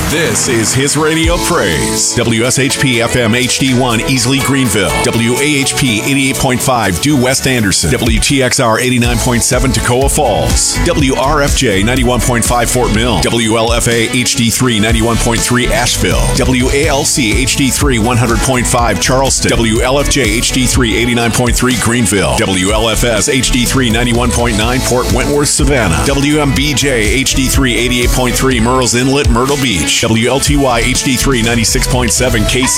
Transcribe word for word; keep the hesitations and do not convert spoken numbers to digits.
This is His Radio Praise. W S H P F M H D one Easley Greenville. W A H P eighty-eight point five Due West Anderson. W T X R eighty-nine point seven Toccoa Falls. W R F J ninety-one point five Fort Mill. W L F A H D three ninety-one point three Asheville. W A L C H D three one hundred point five Charleston. W L F J H D three eighty-nine point three Greenville. W L F S H D three ninety-one point nine Port Wentworth Savannah. W M B J H D three eighty-eight point three Murrells Inlet Myrtle Beach. W L T Y H D three ninety-six point seven K C